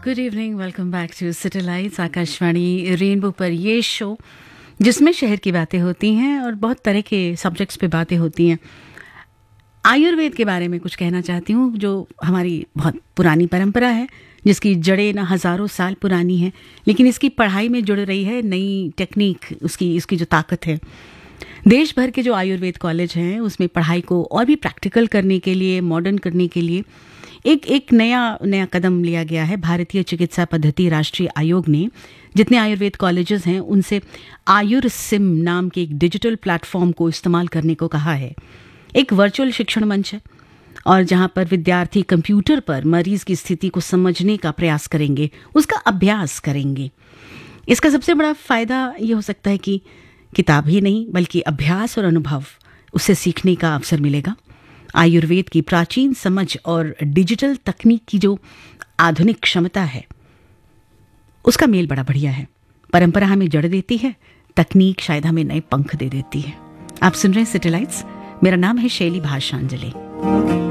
Good evening, welcome back to satellites Akashvani rainbow पर ये show जिसमें शहर की बातें होती हैं और बहुत तरह के सब्जेक्ट्स पे बातें होती हैं। आयुर्वेद के बारे में कुछ कहना चाहती हूँ, जो हमारी बहुत पुरानी परंपरा है, जिसकी जड़ें ना हज़ारों साल पुरानी हैं, लेकिन इसकी पढ़ाई में जुड़ रही है नई टेक्निक, इसकी जो ताकत है। देश भर के जो आयुर्वेद कॉलेज हैं उसमें पढ़ाई को और भी प्रैक्टिकल करने के लिए, मॉडर्न करने के लिए एक नया कदम लिया गया है। भारतीय चिकित्सा पद्धति राष्ट्रीय आयोग ने जितने आयुर्वेद कॉलेजेस हैं उनसे आयुर्सिम नाम के एक डिजिटल प्लेटफॉर्म को इस्तेमाल करने को कहा है। एक वर्चुअल शिक्षण मंच है और जहां पर विद्यार्थी कंप्यूटर पर मरीज की स्थिति को समझने का प्रयास करेंगे, उसका अभ्यास करेंगे। इसका सबसे बड़ा फायदा ये हो सकता है कि किताब ही नहीं बल्कि अभ्यास और अनुभव, उससे सीखने का अवसर मिलेगा। आयुर्वेद की प्राचीन समझ और डिजिटल तकनीक की जो आधुनिक क्षमता है उसका मेल बड़ा बढ़िया है। परंपरा हमें जड़ देती है, तकनीक शायद हमें नए पंख दे देती है। आप सुन रहे हैं सैटेलाइट्स, मेरा नाम है शैली भाषांजलि।